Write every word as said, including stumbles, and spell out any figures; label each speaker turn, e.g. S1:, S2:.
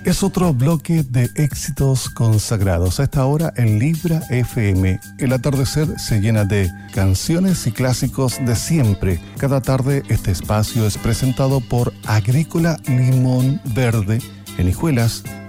S1: Es otro bloque de éxitos consagrados. A esta hora en Libra F M. El atardecer se llena de canciones y clásicos de siempre. Cada tarde este espacio es presentado por Agrícola Limón Verde en Hijuelas,